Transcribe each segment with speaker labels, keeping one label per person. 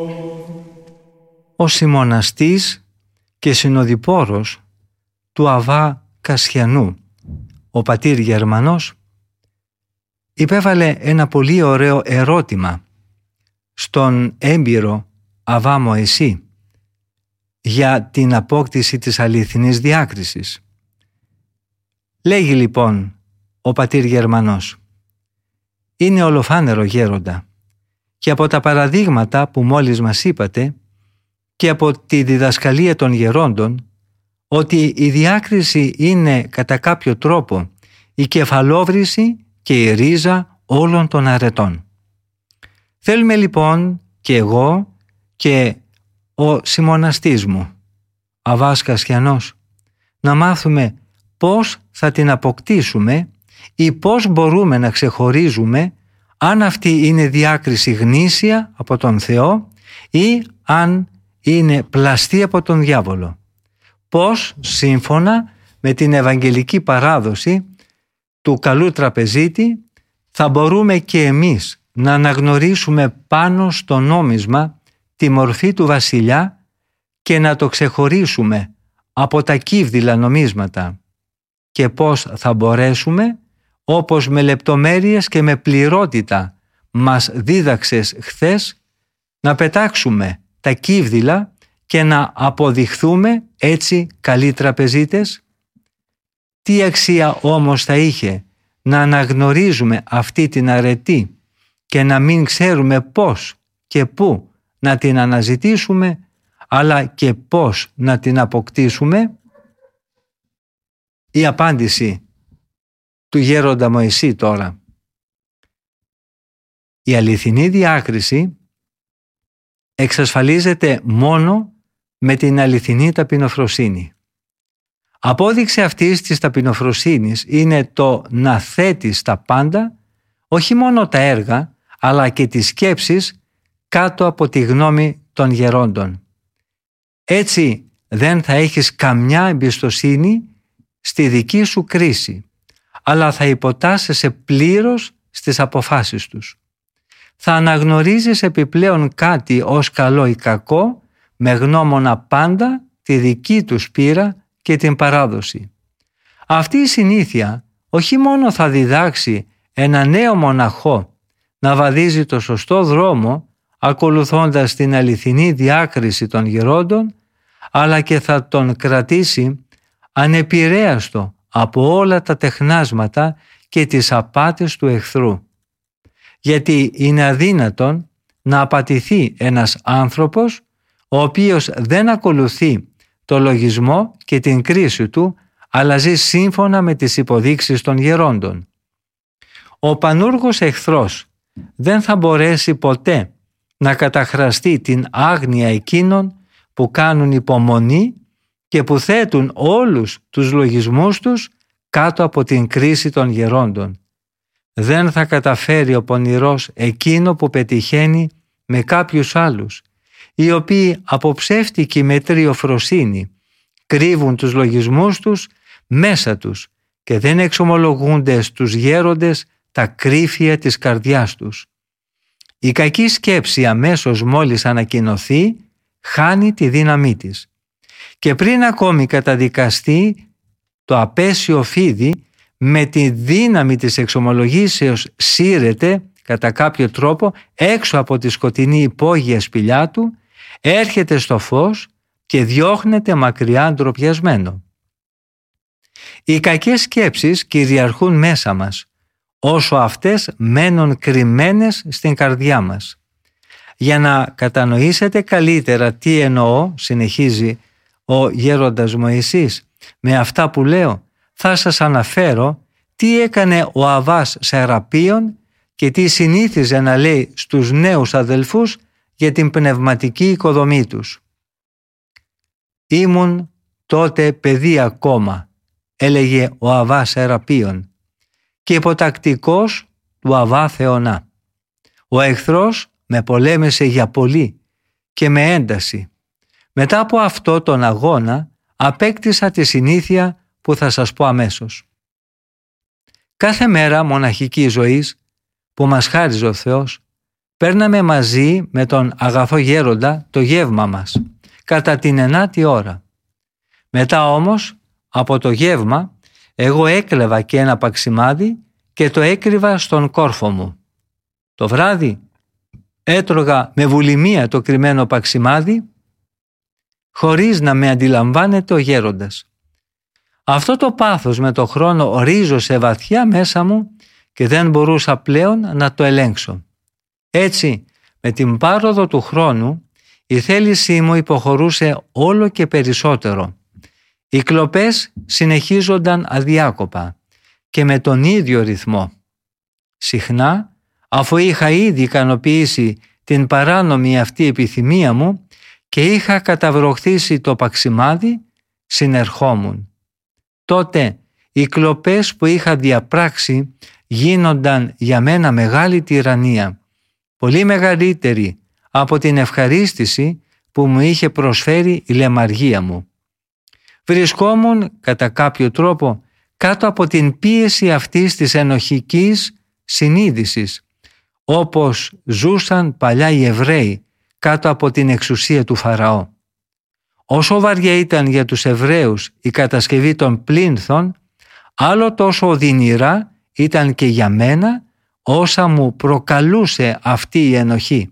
Speaker 1: Ο συμμοναστής και συνοδοιπόρος του Αββά Κασιανού, ο πατήρ Γερμανός, υπέβαλε ένα πολύ ωραίο ερώτημα στον έμπειρο Αββά Μωυσή για την απόκτηση της αληθινής διάκρισης. Λέγει λοιπόν ο πατήρ Γερμανός: «Είναι ολοφάνερο γέροντα, και από τα παραδείγματα που μόλις μας είπατε και από τη διδασκαλία των γερόντων, ότι η διάκριση είναι κατά κάποιο τρόπο η κεφαλόβρηση και η ρίζα όλων των αρετών. Θέλουμε λοιπόν και εγώ και ο συμμοναστής μου, Αββάς Κασιανός, να μάθουμε πώς θα την αποκτήσουμε ή πώς μπορούμε να ξεχωρίζουμε αν αυτή είναι διάκριση γνήσια από τον Θεό ή αν είναι πλαστή από τον διάβολο. Πώς, σύμφωνα με την Ευαγγελική παράδοση του καλού τραπεζίτη, θα μπορούμε και εμείς να αναγνωρίσουμε πάνω στο νόμισμα τη μορφή του βασιλιά και να το ξεχωρίσουμε από τα κύβδηλα νομίσματα, και πώς θα μπορέσουμε, όπως με λεπτομέρειες και με πληρότητα μας δίδαξες χθες, να πετάξουμε τα κύβδηλα και να αποδειχθούμε έτσι καλοί τραπεζίτες. Τι αξία όμως θα είχε να αναγνωρίζουμε αυτή την αρετή και να μην ξέρουμε πώς και πού να την αναζητήσουμε, αλλά και πώς να την αποκτήσουμε? Η απάντηση του γέροντα Μωυσή τώρα: η αληθινή διάκριση εξασφαλίζεται μόνο με την αληθινή ταπεινοφροσύνη. Απόδειξη αυτής της ταπεινοφροσύνης είναι το να θέτεις τα πάντα, όχι μόνο τα έργα, αλλά και τις σκέψεις κάτω από τη γνώμη των γερόντων. Έτσι δεν θα έχεις καμιά εμπιστοσύνη στη δική σου κρίση, αλλά θα υποτάσσεσαι πλήρως στις αποφάσεις τους. Θα αναγνωρίζεις επιπλέον κάτι ως καλό ή κακό, με γνώμονα πάντα τη δική τους πείρα και την παράδοση. Αυτή η συνήθεια όχι μόνο θα διδάξει ένα νέο μοναχό να βαδίζει το σωστό δρόμο ακολουθώντας την αληθινή διάκριση των γερόντων, αλλά και θα τον κρατήσει ανεπηρέαστο από όλα τα τεχνάσματα και τις απάτες του εχθρού. Γιατί είναι αδύνατον να απατηθεί ένας άνθρωπος ο οποίος δεν ακολουθεί το λογισμό και την κρίση του, αλλά ζει σύμφωνα με τις υποδείξεις των γερόντων. Ο πανούργος εχθρός δεν θα μπορέσει ποτέ να καταχραστεί την άγνοια εκείνων που κάνουν υπομονή και που θέτουν όλους τους λογισμούς τους κάτω από την κρίση των γερόντων. Δεν θα καταφέρει ο πονηρός εκείνο που πετυχαίνει με κάποιους άλλους, οι οποίοι από ψεύτικη μετριοφροσύνη κρύβουν τους λογισμούς τους μέσα τους και δεν εξομολογούνται στους γέροντες τα κρύφια της καρδιάς τους. Η κακή σκέψη αμέσως μόλις ανακοινωθεί χάνει τη δύναμή της, και πριν ακόμη καταδικαστεί το απέσιο φίδι, με τη δύναμη της εξομολογήσεως σύρεται κατά κάποιο τρόπο έξω από τη σκοτεινή υπόγεια σπηλιά του, έρχεται στο φως και διώχνεται μακριά ντροπιασμένο. Οι κακές σκέψεις κυριαρχούν μέσα μας, όσο αυτές μένουν κρυμμένες στην καρδιά μας. Για να κατανοήσετε καλύτερα τι εννοώ, συνεχίζει ο γέροντας Μωυσής, με αυτά που λέω, θα σας αναφέρω τι έκανε ο Αββάς Σεραπείων και τι συνήθιζε να λέει στους νέους αδελφούς για την πνευματική οικοδομή τους. «Ήμουν τότε παιδί ακόμα», έλεγε ο Αββάς Σεραπείων, «και υποτακτικός του Αββά Θεονά. Ο εχθρός με πολέμησε για πολύ και με ένταση. Μετά από αυτό τον αγώνα απέκτησα τη συνήθεια που θα σας πω αμέσως. Κάθε μέρα μοναχικής ζωής που μας χάριζε ο Θεός, παίρναμε μαζί με τον αγαθό γέροντα το γεύμα μας, κατά την 9η ώρα. Μετά όμως, από το γεύμα, εγώ έκλεβα και ένα παξιμάδι και το έκρυβα στον κόρφο μου. Το βράδυ έτρωγα με βουλημία το κρυμμένο παξιμάδι, χωρίς να με αντιλαμβάνεται ο γέροντας. Αυτό το πάθος με το χρόνο ρίζωσε βαθιά μέσα μου και δεν μπορούσα πλέον να το ελέγξω. Έτσι, με την πάροδο του χρόνου, η θέλησή μου υποχωρούσε όλο και περισσότερο. Οι κλοπές συνεχίζονταν αδιάκοπα και με τον ίδιο ρυθμό. Συχνά, αφού είχα ήδη ικανοποιήσει την παράνομη αυτή επιθυμία μου και είχα καταβροχθήσει το παξιμάδι, συνερχόμουν. Τότε οι κλοπές που είχα διαπράξει γίνονταν για μένα μεγάλη τυραννία, πολύ μεγαλύτερη από την ευχαρίστηση που μου είχε προσφέρει η λαιμαργία μου. Βρισκόμουν κατά κάποιο τρόπο κάτω από την πίεση αυτής της ενοχικής συνείδησης, όπως ζούσαν παλιά οι Εβραίοι κάτω από την εξουσία του Φαραώ. Όσο βαριά ήταν για τους Εβραίους η κατασκευή των πλήνθων, άλλο τόσο οδυνηρά ήταν και για μένα όσα μου προκαλούσε αυτή η ενοχή.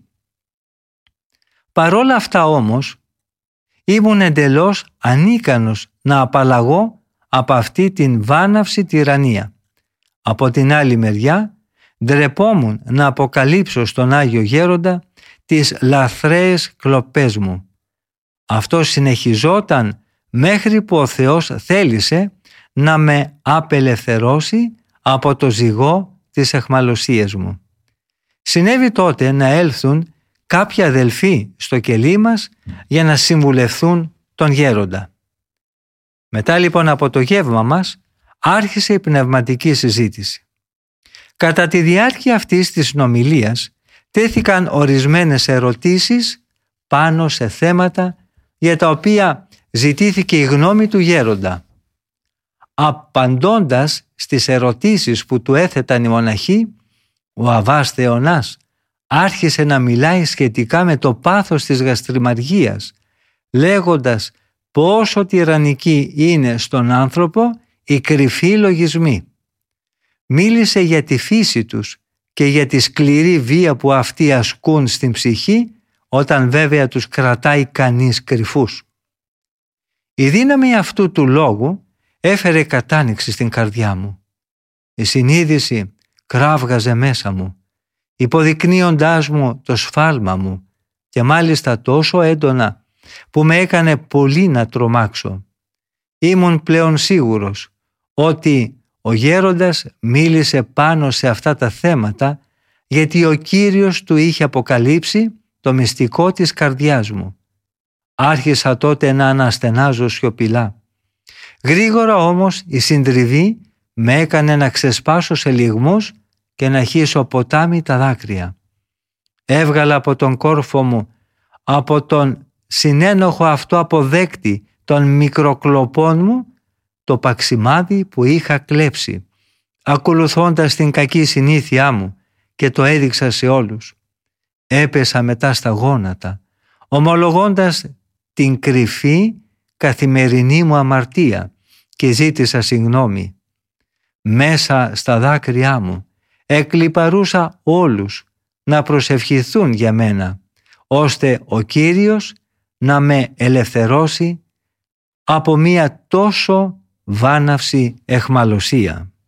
Speaker 1: Παρόλα αυτά όμως, ήμουν εντελώς ανίκανος να απαλλαγώ από αυτή την βάναυση τυραννία. Από την άλλη μεριά, ντρεπόμουν να αποκαλύψω στον Άγιο Γέροντα τις λαθρέες κλοπές μου. Αυτό συνεχιζόταν μέχρι που ο Θεός θέλησε να με απελευθερώσει από το ζυγό της αιχμαλωσίας μου. Συνέβη τότε να έλθουν κάποιοι αδελφοί στο κελί μας για να συμβουλευθούν τον γέροντα. Μετά λοιπόν από το γεύμα μας άρχισε η πνευματική συζήτηση. Κατά τη διάρκεια αυτής της συνομιλίας τέθηκαν ορισμένες ερωτήσεις πάνω σε θέματα για τα οποία ζητήθηκε η γνώμη του γέροντα. Απαντώντας στις ερωτήσεις που του έθεταν οι μοναχοί, ο Αββάς Θεωνάς άρχισε να μιλάει σχετικά με το πάθος της γαστριμαργίας, λέγοντας πόσο τυραννική είναι στον άνθρωπο η κρυφή λογισμοί. Μίλησε για τη φύση τους και για τη σκληρή βία που αυτοί ασκούν στην ψυχή, όταν βέβαια τους κρατάει κανείς κρυφούς. Η δύναμη αυτού του λόγου έφερε κατάνοιξη στην καρδιά μου. Η συνείδηση κράβγαζε μέσα μου, υποδεικνύοντάς μου το σφάλμα μου και μάλιστα τόσο έντονα που με έκανε πολύ να τρομάξω. Ήμουν πλέον σίγουρος ότι ο γέροντας μίλησε πάνω σε αυτά τα θέματα γιατί ο Κύριος του είχε αποκαλύψει το μυστικό της καρδιάς μου. Άρχισα τότε να αναστενάζω σιωπηλά. Γρήγορα όμως η συντριβή με έκανε να ξεσπάσω σε λυγμούς και να χύσω ποτάμι τα δάκρυα. Έβγαλα από τον κόρφο μου, από τον συνένοχο αυτό αποδέκτη των μικροκλοπών μου, το παξιμάδι που είχα κλέψει, ακολουθώντας την κακή συνήθειά μου, και το έδειξα σε όλους. Έπεσα μετά στα γόνατα, ομολογώντας την κρυφή καθημερινή μου αμαρτία και ζήτησα συγγνώμη. Μέσα στα δάκρυά μου εκλιπαρούσα όλους να προσευχηθούν για μένα, ώστε ο Κύριος να με ελευθερώσει από μία τόσο βάναυση αιχμαλωσία.